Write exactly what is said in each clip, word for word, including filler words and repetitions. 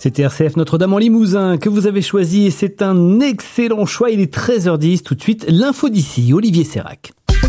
C'était R C F Notre-Dame en Limousin que vous avez choisi et c'est un excellent choix. Il est treize heures dix. Tout de suite, l'info d'ici, Olivier Sérac.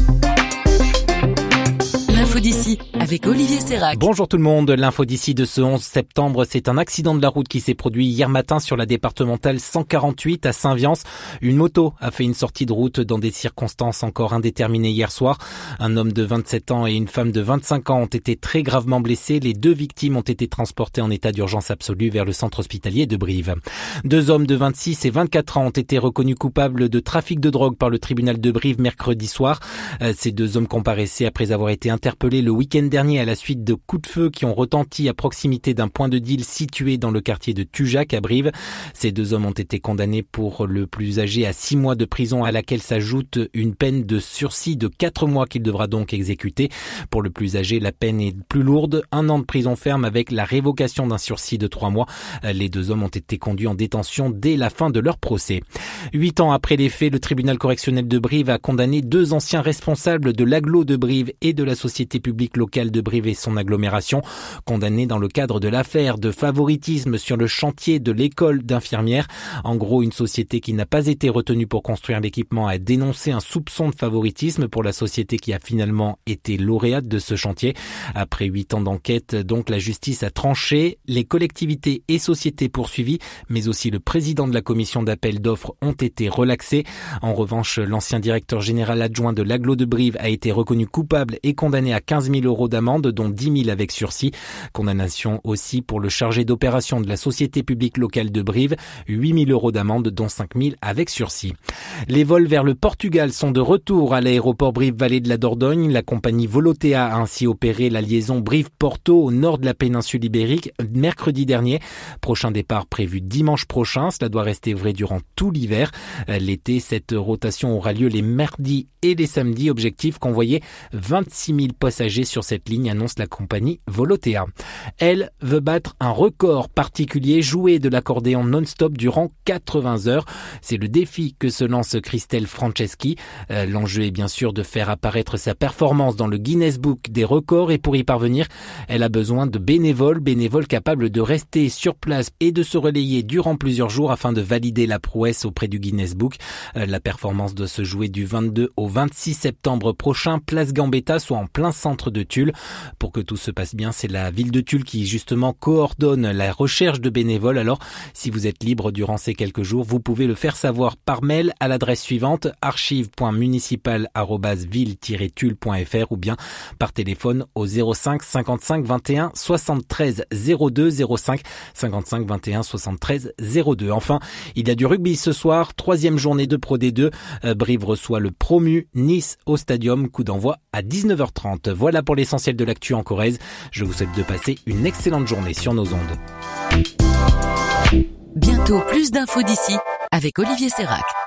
L'info d'ici avec Olivier Sérac. Bonjour tout le monde, l'info d'ici de ce onze septembre, c'est un accident de la route qui s'est produit hier matin sur la départementale cent quarante-huit à Saint-Viance. Une moto a fait une sortie de route dans des circonstances encore indéterminées hier soir. Un homme de vingt-sept ans et une femme de vingt-cinq ans ont été très gravement blessés. Les deux victimes ont été transportées en état d'urgence absolue vers le centre hospitalier de Brive. Deux hommes de vingt-six et vingt-quatre ans ont été reconnus coupables de trafic de drogue par le tribunal de Brive mercredi soir. Ces deux hommes comparaissaient après avoir été interpellés le week-end dernier à la suite de coups de feu qui ont retenti à proximité d'un point de deal situé dans le quartier de Tujac à Brive. Ces deux hommes ont été condamnés pour le plus âgé à six mois de prison à laquelle s'ajoute une peine de sursis de quatre mois qu'il devra donc exécuter. Pour le plus âgé, la peine est plus lourde, un an de prison ferme avec la révocation d'un sursis de trois mois. Les deux hommes ont été conduits en détention dès la fin de leur procès. Huit ans après les faits, le tribunal correctionnel de Brive a condamné deux anciens responsables de l'agglo de Brive et de la société publique locale de Brive et son agglomération, condamnés dans le cadre de l'affaire de favoritisme sur le chantier de l'école d'infirmières. En gros, une société qui n'a pas été retenue pour construire l'équipement a dénoncé un soupçon de favoritisme pour la société qui a finalement été lauréate de ce chantier. Après huit ans d'enquête, donc, la justice a tranché. Les collectivités et sociétés poursuivies, mais aussi le président de la commission d'appel d'offres ont été relaxés. En revanche, l'ancien directeur général adjoint de l'agglo de Brive a été reconnu coupable et condamné à quinze mille euros d'amende, dont dix mille avec sursis. Condamnation aussi pour le chargé d'opération de la société publique locale de Brive, huit mille euros d'amende, dont cinq mille avec sursis. Les vols vers le Portugal sont de retour à l'aéroport Brive-Vallée de la Dordogne. La compagnie Volotea a ainsi opéré la liaison Brive-Porto au nord de la péninsule ibérique mercredi dernier. Prochain départ prévu dimanche prochain. Cela doit rester vrai durant tout l'hiver. L'été, cette rotation aura lieu les mardis et les samedis. Objectif, convoyer vingt-six mille passagers sur cette ligne, annonce la compagnie Volotea. Elle veut battre un record particulier, jouer de l'accordéon non-stop durant quatre-vingts heures. C'est le défi que se lance Christelle Franceschi. Euh, l'enjeu est bien sûr de faire apparaître sa performance dans le Guinness Book des records et pour y parvenir, elle a besoin de bénévoles, bénévoles capables de rester sur place et de se relayer durant plusieurs jours afin de valider la prouesse auprès du Guinness Book. Euh, la performance doit se jouer du vingt-deux au vingt-six septembre prochain, place Gambetta, soit en plein centre de Tulle. Pour que tout se passe bien, c'est la ville de Tulle qui justement coordonne la recherche de bénévoles. Alors, si vous êtes libre durant ces quelques jours, vous pouvez le faire savoir par mail à l'adresse suivante archive point municipal arobase ville tiret tulle point f r ou bien par téléphone au zéro cinq cinquante-cinq vingt et un soixante-treize zéro deux zéro cinq cinquante-cinq vingt et un soixante-treize zéro deux. Enfin, il y a du rugby ce soir, troisième journée de Pro D deux. Brive reçoit le promu Nice au stadium, coup d'envoi à dix-neuf heures trente. Voilà pour l'essentiel de l'actu en Corrèze. Je vous souhaite de passer une excellente journée sur nos ondes. Bientôt plus d'infos d'ici avec Olivier Sérac.